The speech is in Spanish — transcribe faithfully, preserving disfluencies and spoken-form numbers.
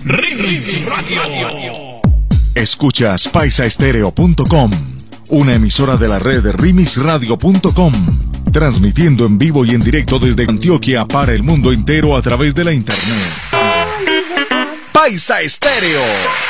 Remix Radio. Escuchas paisa estéreo punto com, una emisora de la red remix radio punto com, transmitiendo en vivo y en directo desde Antioquia para el mundo entero a través de la internet. Paisa Estéreo.